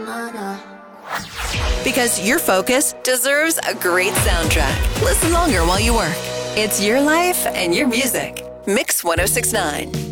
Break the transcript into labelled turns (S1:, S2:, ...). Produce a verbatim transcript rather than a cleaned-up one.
S1: Because your focus deserves a great soundtrack. Listen longer while you work. It's your life and your music. Mix one oh six point nine.